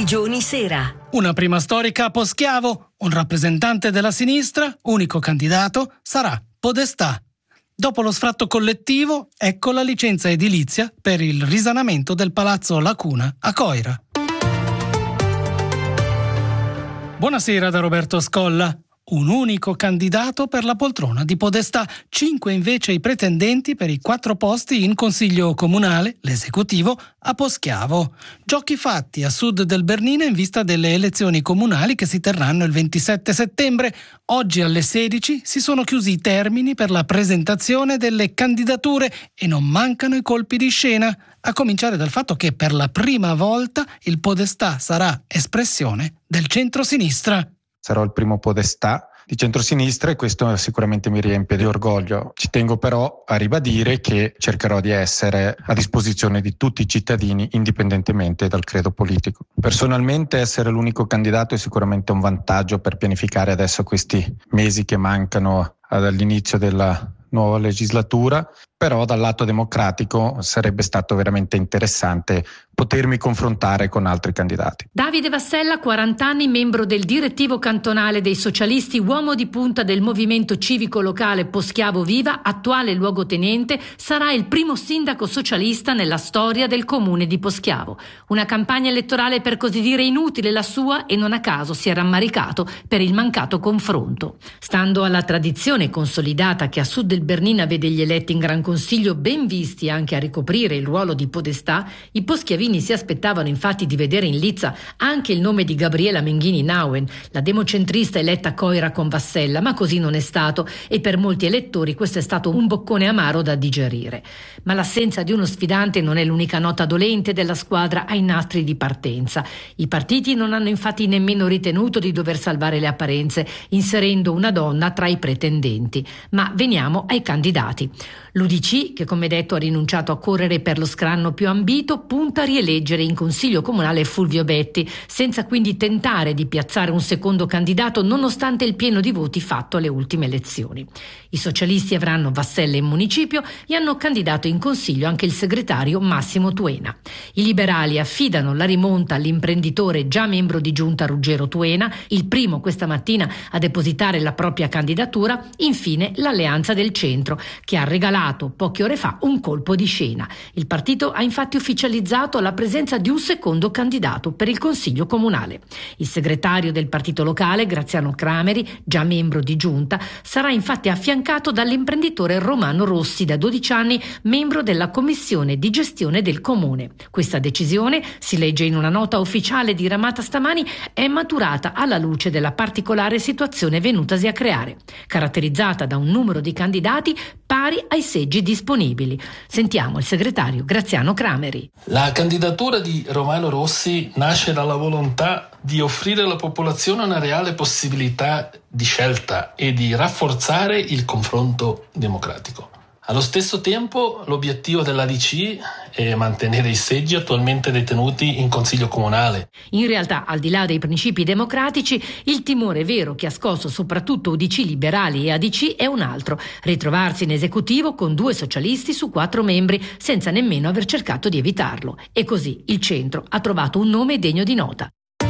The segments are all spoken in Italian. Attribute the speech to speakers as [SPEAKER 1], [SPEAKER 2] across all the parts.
[SPEAKER 1] Grigioni Sera.
[SPEAKER 2] Una prima storica a Poschiavo, un rappresentante della sinistra, unico candidato, sarà Podestà. Dopo lo sfratto collettivo, ecco la licenza edilizia per il risanamento del Palazzo Lacuna a Coira. Buonasera da Roberto Scolla. Un unico candidato per la poltrona di Podestà, 5 invece i pretendenti per i 4 posti in Consiglio Comunale, l'esecutivo, a Poschiavo. Giochi fatti a sud del Bernina in vista delle elezioni comunali che si terranno il 27 settembre. Oggi alle 16 si sono chiusi i termini per la presentazione delle candidature e non mancano i colpi di scena, a cominciare dal fatto che per la prima volta il Podestà sarà espressione del centro-sinistra.
[SPEAKER 3] Sarò il primo Podestà di centrosinistra e questo sicuramente mi riempie di orgoglio. Ci tengo però a ribadire che cercherò di essere a disposizione di tutti i cittadini indipendentemente dal credo politico. Personalmente essere l'unico candidato è sicuramente un vantaggio per pianificare adesso questi mesi che mancano dall'inizio della nuova legislatura, però dal lato democratico sarebbe stato veramente interessante potermi confrontare con altri candidati.
[SPEAKER 4] Davide Vassella, 40 anni, membro del direttivo cantonale dei socialisti, uomo di punta del movimento civico locale Poschiavo Viva, attuale luogotenente, sarà il primo sindaco socialista nella storia del comune di Poschiavo. Una campagna elettorale per così dire inutile la sua e non a caso si è rammaricato per il mancato confronto. Stando alla tradizione consolidata che a sud del Bernina vede gli eletti in Gran Consiglio ben visti anche a ricoprire il ruolo di Podestà, i poschiavini si aspettavano infatti di vedere in lizza anche il nome di Gabriela Menghini Nauen, la democentrista eletta a Coira con Vassella, ma così non è stato e per molti elettori questo è stato un boccone amaro da digerire. Ma l'assenza di uno sfidante non è l'unica nota dolente della squadra ai nastri di partenza. I partiti non hanno infatti nemmeno ritenuto di dover salvare le apparenze, inserendo una donna tra i pretendenti. Ma veniamo ai candidati. L'UDC, che come detto ha rinunciato a correre per lo scranno più ambito, punta a rieleggere in Consiglio Comunale Fulvio Betti, senza quindi tentare di piazzare un secondo candidato nonostante il pieno di voti fatto alle ultime elezioni. I socialisti avranno Vassella in municipio e hanno candidato in Consiglio anche il segretario Massimo Tuena. I liberali affidano la rimonta all'imprenditore già membro di giunta Ruggero Tuena, il primo questa mattina a depositare la propria candidatura. Infine l'Alleanza del Centro, che ha regalato poche ore fa un colpo di scena. Il partito ha infatti ufficializzato la presenza di un secondo candidato per il Consiglio Comunale. Il segretario del partito locale, Graziano Crameri, già membro di giunta, sarà infatti affiancato dall'imprenditore Romano Rossi, da 12 anni membro della commissione di gestione del comune. Questa decisione, si legge in una nota ufficiale diramata stamani, è maturata alla luce della particolare situazione venutasi a creare, caratterizzata da un numero di candidati pari ai seggi disponibili. Sentiamo il segretario Graziano Crameri.
[SPEAKER 5] La candidatura di Romano Rossi nasce dalla volontà di offrire alla popolazione una reale possibilità di scelta e di rafforzare il confronto democratico. Allo stesso tempo, l'obiettivo dell'ADC è mantenere i seggi attualmente detenuti in Consiglio Comunale.
[SPEAKER 4] In realtà, al di là dei principi democratici, il timore vero che ha scosso soprattutto UDC liberali e ADC è un altro: ritrovarsi in esecutivo con 2 socialisti su 4 membri, senza nemmeno aver cercato di evitarlo. E così il centro ha trovato un nome degno di nota.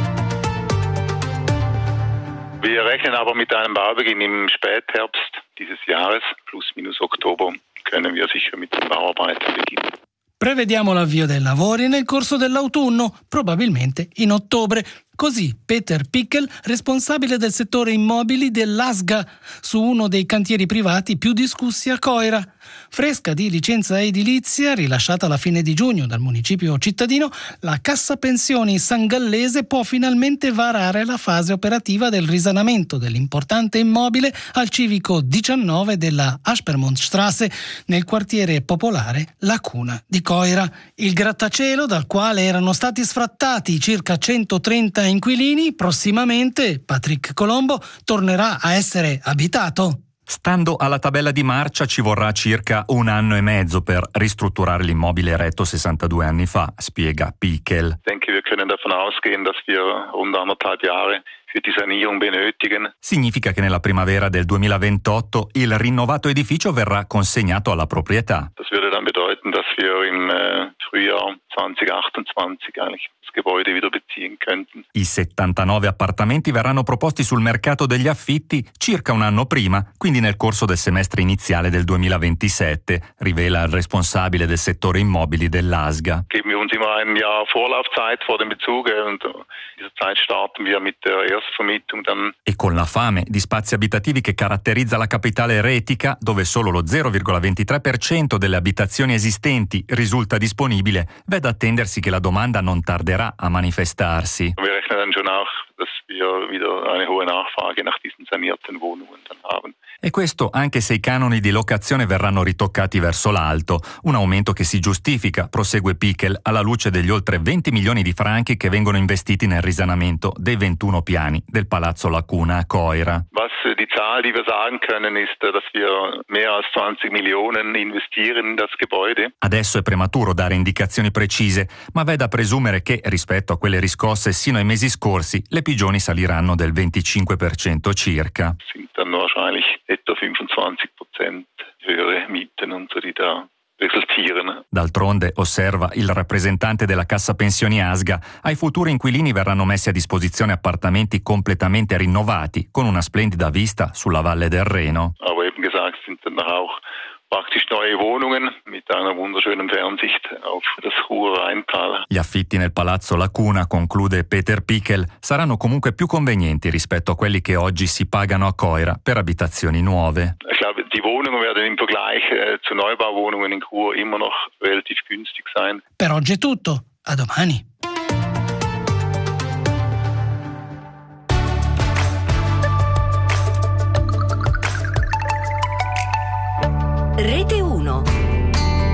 [SPEAKER 6] Wir rechnen aber mit einem Baubeginn im Spätherbst dieses Jahres, plus minus Oktober, können wir sicher mit den Bauarbeiten beginnen.
[SPEAKER 2] Prevediamo l'avvio dei lavori nel corso dell'autunno, probabilmente in ottobre. Così Peter Pickel, responsabile del settore immobili dell'ASGA, su uno dei cantieri privati più discussi a Coira. Fresca di licenza edilizia, rilasciata alla fine di giugno dal municipio cittadino, la Cassa Pensioni Sangallese può finalmente varare la fase operativa del risanamento dell'importante immobile al civico 19 della Aspermondstraße, nel quartiere popolare Lacuna di Coira. Il grattacielo, dal quale erano stati sfrattati circa 130 inquilini, prossimamente, Patrick Colombo, tornerà a essere abitato.
[SPEAKER 7] Stando alla tabella di marcia ci vorrà circa 1 anno e mezzo per ristrutturare l'immobile eretto 62 anni fa, spiega Pickel.
[SPEAKER 6] Ich denke, wir können davon ausgehen, dass wir rund 1,5 Jahre für die Sanierung benötigen.
[SPEAKER 7] Significa che nella primavera del 2028 il rinnovato edificio verrà consegnato alla proprietà.
[SPEAKER 6] Das würde dann bedeuten, dass wir im Frühjahr 2028 eigentlich das Gebäude wieder beziehen könnten.
[SPEAKER 7] I 79 appartamenti verranno proposti sul mercato degli affitti circa un anno prima, quindi nel corso del semestre iniziale del 2027, rivela il responsabile del settore immobili dell'ASGA.
[SPEAKER 6] Geben wir uns immer ein Jahr Vorlaufzeit vor dem Bezug und in dieser Zeit starten wir mit der Erstvermietung dann.
[SPEAKER 7] E con la fame di spazi abitativi che caratterizza la capitale eretica, dove solo lo 0,23% delle abitazioni esistenti risulta disponibile, v'è da attendersi che la domanda non tarderà a manifestarsi.
[SPEAKER 6] Wir rechnen dann schon auch, dass wir wieder eine hohe Nachfrage nach diesen sanierten Wohnungen dann haben.
[SPEAKER 7] E questo anche se i canoni di locazione verranno ritoccati verso l'alto, un aumento che si giustifica, prosegue Pickel, alla luce degli oltre 20 milioni di franchi che vengono investiti nel risanamento dei 21 piani del Palazzo Lacuna a Coira.
[SPEAKER 6] Die Zahl, die wir sagen können, ist, dass wir mehr als 20 Millionen investieren in das Gebäude.
[SPEAKER 7] Adesso è prematuro dare indicazioni precise, ma v'è da presumere che, rispetto a quelle riscosse sino ai mesi scorsi, le pigioni saliranno del 25% circa.
[SPEAKER 6] Sind dann wahrscheinlich etwa 25% höhere Mieten und so, die da risultieren.
[SPEAKER 7] D'altronde, osserva il rappresentante della Cassa Pensioni ASGA, ai futuri inquilini verranno messi a disposizione appartamenti completamente rinnovati, con una splendida vista sulla Valle del Reno.
[SPEAKER 6] Aber eben gesagt, sind dann auch praktisch neue Wohnungen mit einer wunderschönen Fernsicht auf das Ruhr-Rheintal.
[SPEAKER 7] Gli affitti nel Palazzo Lacuna, conclude Peter Pickel, saranno comunque più convenienti rispetto a quelli che oggi si pagano a Coira per abitazioni nuove.
[SPEAKER 6] Ich glaube, die Wohnungen werden im Vergleich zu Neubauwohnungen in Chur immer noch relativ günstig sein.
[SPEAKER 2] Per oggi è tutto. A domani.
[SPEAKER 1] Rete 1